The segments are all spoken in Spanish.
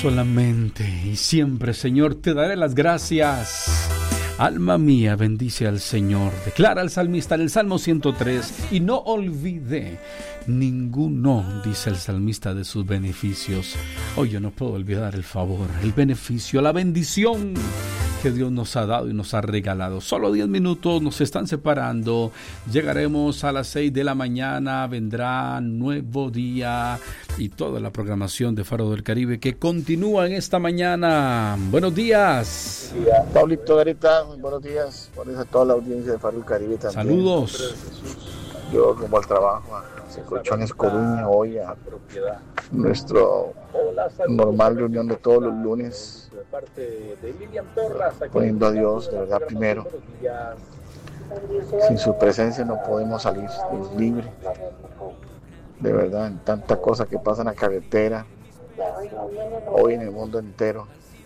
Solamente y siempre, Señor, te daré las gracias. Alma mía, bendice al Señor. Declara el salmista en el Salmo 103. Y no olvide ninguno, dice el salmista, de sus beneficios. Hoy yo no puedo olvidar el favor, el beneficio, la bendición que Dios nos ha dado y nos ha regalado. Solo 10 minutos nos están separando. Llegaremos a las 6 de la mañana. Vendrá nuevo día y toda la programación de Faro del Caribe que continúa en esta mañana. Buenos días. Pablito Garita, buenos días. Buenos días a toda la audiencia de Faro del Caribe también. Saludos. Yo como al trabajo, a Colchones Coruña, hoy a nuestro normal reunión de todos los lunes, poniendo a Dios de verdad primero. Sin su presencia no podemos salir, es libre. De verdad, en tanta cosa que pasa en la carretera, hoy en el mundo entero.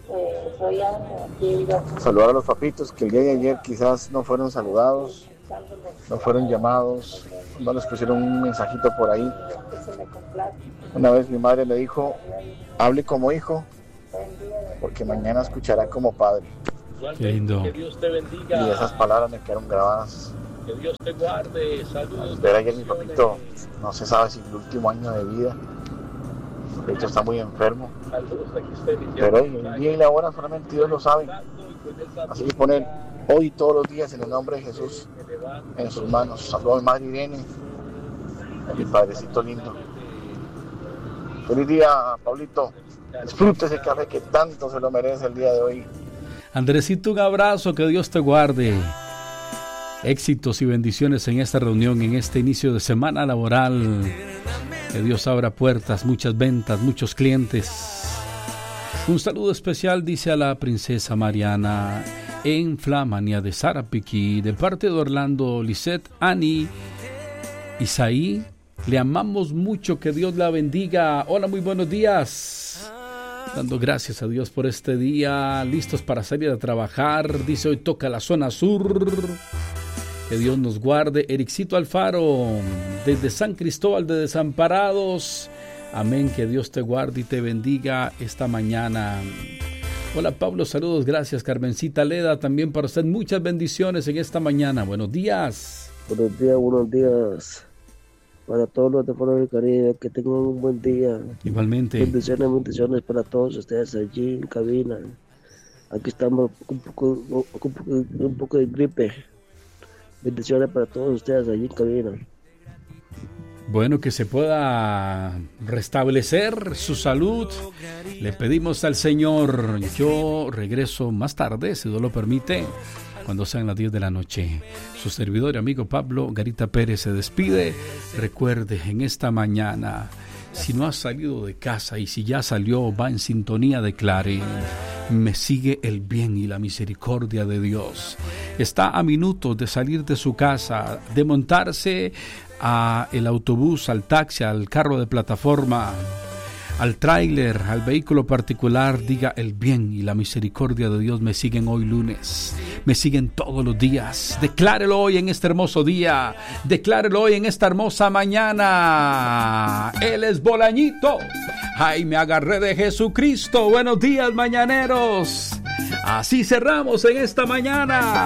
Saludar a los papitos que el día de ayer quizás no fueron saludados, no fueron llamados, no les pusieron un mensajito por ahí. Una vez mi madre me dijo, hable como hijo, porque mañana escuchará como padre. Qué lindo. Y esas palabras me quedaron grabadas. Que Dios te guarde, saludos. Ver ayer mi papito, no se sabe si el último año de vida. De hecho está muy enfermo. Pero hoy, el día y la hora solamente Dios lo sabe. Así que poner hoy todos los días en el nombre de Jesús en sus manos. Saludos a mi madre Irene, a mi padrecito lindo. Feliz día, Pablito. Disfrute ese café que tanto se lo merece el día de hoy. Andresito, un abrazo, que Dios te guarde. Éxitos y bendiciones en esta reunión, en este inicio de semana laboral. Que Dios abra puertas, muchas ventas, muchos clientes. Un saludo especial, dice, a la princesa Mariana en Flamania de Sarapiquí, de parte de Orlando, Lisette, Ani, Isaí. Le amamos mucho, que Dios la bendiga. Hola, muy buenos días. Dando gracias a Dios por este día, listos para salir a trabajar. Dice, hoy toca la zona sur. Que Dios nos guarde. Ericito Alfaro, desde San Cristóbal de Desamparados. Amén, que Dios te guarde y te bendiga esta mañana. Hola Pablo, saludos, gracias. Carmencita Leda, también para usted muchas bendiciones en esta mañana. Buenos días. Buenos días. Para todos los de Faro del Caribe, que tengan un buen día. Igualmente. Bendiciones para todos ustedes allí en cabina. Aquí estamos con un poco de gripe. Bendiciones para todos ustedes allí en cabina. Bueno, que se pueda restablecer su salud. Le pedimos al Señor. Yo regreso más tarde, si Dios lo permite, cuando sean las 10 de la noche. Su servidor y amigo Pablo Garita Pérez se despide. Recuerde, en esta mañana, si no ha salido de casa y si ya salió, va en sintonía, declare: me sigue el bien y la misericordia de Dios. Está a minutos de salir de su casa, de montarse a el autobús, al taxi, al carro de plataforma, al tráiler, al vehículo particular. Diga: el bien y la misericordia de Dios me siguen hoy lunes, me siguen todos los días. Declárelo hoy en este hermoso día, declárelo hoy en esta hermosa mañana. Él es Bolañito. Ay, me agarré de Jesucristo. Buenos días, mañaneros. Así cerramos en esta mañana.